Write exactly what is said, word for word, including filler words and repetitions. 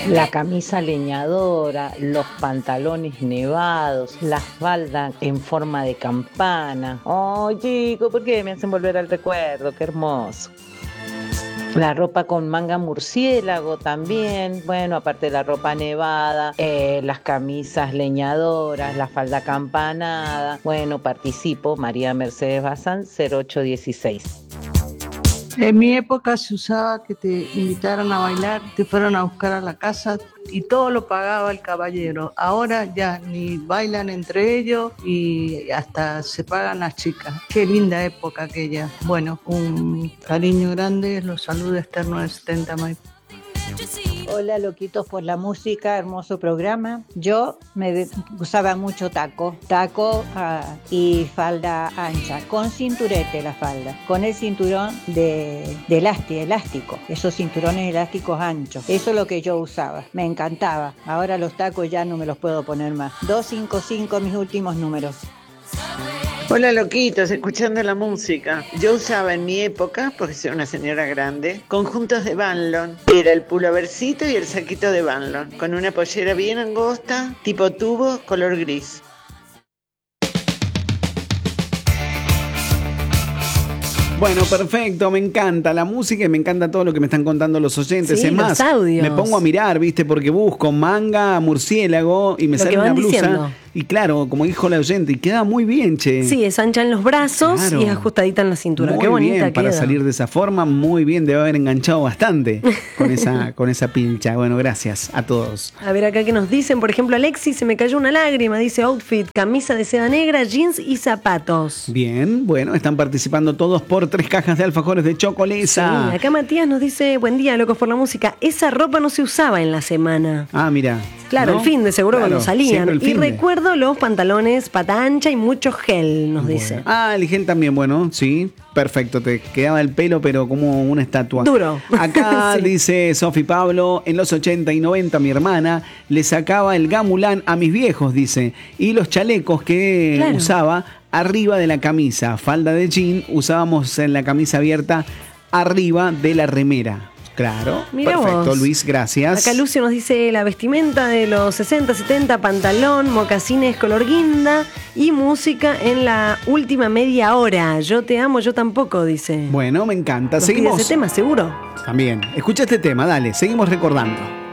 La camisa leñadora, los pantalones nevados, las faldas en forma de campana. Oh, chicos, ¿por qué me hacen volver al recuerdo? Qué hermoso. La ropa con manga murciélago también, bueno, aparte de la ropa nevada, eh, las camisas leñadoras, la falda campanada. Bueno, participo, María Mercedes Bazán, cero ocho dieciséis. En mi época se usaba que te invitaran a bailar, te fueran a buscar a la casa y todo lo pagaba el caballero. Ahora ya ni bailan entre ellos y hasta se pagan las chicas. Qué linda época aquella. Bueno, un cariño grande, los saluda Esther novecientos setenta Maipo. Hola, loquitos por la música, hermoso programa. Yo me de- usaba mucho taco, taco ah, y falda ancha, con cinturete la falda, con el cinturón de, de elasti- elástico, esos cinturones elásticos anchos. Eso es lo que yo usaba, me encantaba. Ahora los tacos ya no me los puedo poner más. doscientos cincuenta y cinco mis últimos números. Hola loquitos, escuchando la música. Yo usaba en mi época, porque soy una señora grande, conjuntos de Banlon. Era el pulovercito y el saquito de Banlon, con una pollera bien angosta, tipo tubo, color gris. Bueno, perfecto, me encanta la música y me encanta todo lo que me están contando los oyentes. Sí, es más, los audios. me pongo a mirar, ¿viste? Porque busco manga, murciélago y me Lo sale que una van blusa. diciendo. Y claro, como dijo la oyente, y queda muy bien, che. Sí, es ancha en los brazos Claro. y es ajustadita en la cintura. Muy Qué bonita bien, para queda. salir de esa forma, muy bien, debe haber enganchado bastante con esa, con esa pincha. Bueno, gracias a todos. A ver acá que nos dicen, por ejemplo, Alexis, se me cayó una lágrima, dice outfit, camisa de seda negra, jeans y zapatos. Bien, bueno, están participando todos por tres cajas de alfajores de Sí, Chocolesa. acá Matías nos dice, buen día, locos por la música. Esa ropa no se usaba en la semana. Ah, mira. Claro, ¿no? el fin de seguro Claro, cuando salían. siempre el Y finde. recuerdo los pantalones pata ancha y mucho gel, nos dice. Ah, el gel también, bueno, sí, perfecto, te quedaba el pelo pero como una estatua. Duro. Acá Sí. dice Sofi Pablo, en los ochenta y noventa mi hermana le sacaba el gamulán a mis viejos, dice, y los chalecos que Claro. usaba arriba de la camisa, falda de jean, usábamos en la camisa abierta arriba de la remera. Claro, Mirá perfecto, vos. Luis, gracias. Acá Lucio nos dice la vestimenta de los sesenta, setenta, pantalón, mocasines color guinda y música en la última media hora. Yo te amo, yo tampoco, dice. Bueno, me encanta. Nos pide Seguimos. ese tema, seguro. También. Escucha este tema, dale, seguimos recordando.